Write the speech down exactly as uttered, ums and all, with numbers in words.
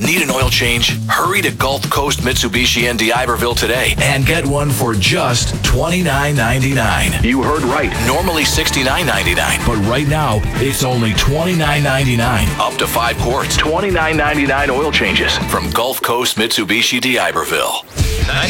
Need an oil change? Hurry to Gulf Coast Mitsubishi in D'Iberville today and get one for just twenty-nine ninety-nine. You heard right. Normally sixty-nine ninety-nine, but right now it's only twenty-nine ninety-nine. Up to five quarts. twenty-nine ninety-nine oil changes from Gulf Coast Mitsubishi D'Iberville.